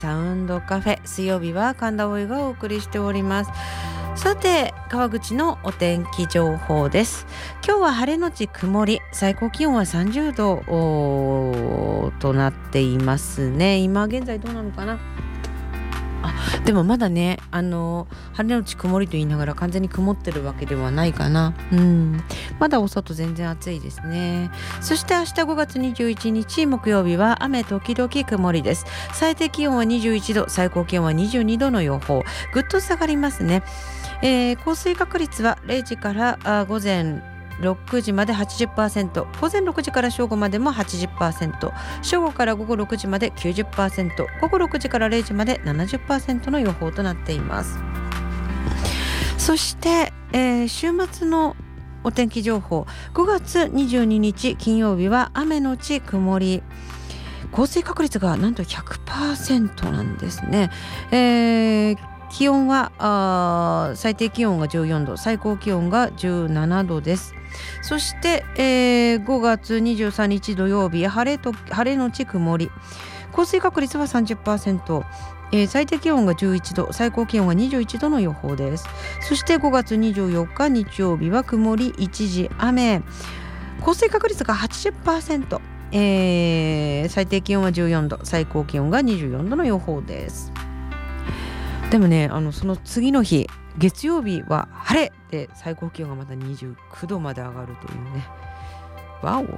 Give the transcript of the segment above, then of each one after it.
サウンドカフェ、水曜日は神田葵がお送りしております。さて、川口のお天気情報です。今日は晴れのち曇り、最高気温は30度となっていますね。今現在どうなのかな。でもまだね、晴れのち曇りと言いながら完全に曇ってるわけではないかな。まだお外全然暑いですね。そして明日5月21日木曜日は雨時々曇りです。最低気温は21度、最高気温は22度の予報。ぐっと下がりますね。降水確率は0時から午前6時まで 80%、 午前6時から正午までも 80%、 正午から午後6時まで 90%、 午後6時から0時まで 70% の予報となっています。そして、週末のお天気情報、5月22日金曜日は雨のち曇り、降水確率がなんと 100% なんですね。気温は最低気温が14度、最高気温が17度です。そして、5月23日土曜日、晴れのち曇り、降水確率は 30%、最低気温が11度、最高気温が21度の予報です。そして5月24日日曜日は曇り一時雨、降水確率が 80%、最低気温は14度、最高気温が24度の予報です。でもね、その次の日月曜日は晴れで最高気温がまた29度まで上がるというね、ワオって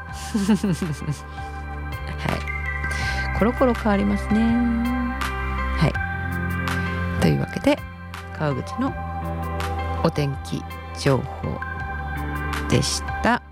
はい、コロコロ変わりますね。はい、というわけで川口のお天気情報でした。